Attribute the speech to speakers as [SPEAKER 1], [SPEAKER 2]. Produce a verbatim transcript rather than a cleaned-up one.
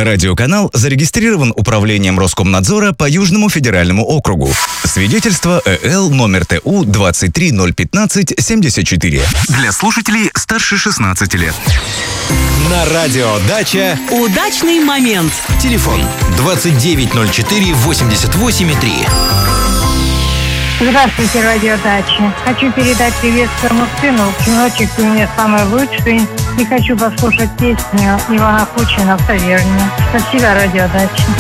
[SPEAKER 1] Радиоканал зарегистрирован Управлением Роскомнадзора по Южному федеральному округу. Свидетельство ЭЛ номер ТУ двадцать три ноль пятнадцать семьдесят четыре. Для слушателей старше шестнадцати лет.
[SPEAKER 2] На радио «Дача»
[SPEAKER 3] удачный момент.
[SPEAKER 2] Телефон двадцать девять ноль четыре восемьдесят восемь три.
[SPEAKER 4] Здравствуйте, радио «Дача». Хочу передать привет своему сыну. Сыночек, ты у меня самый лучший. И хочу послушать песню Ивана Кучина в таверне. Спасибо, радио «Дача».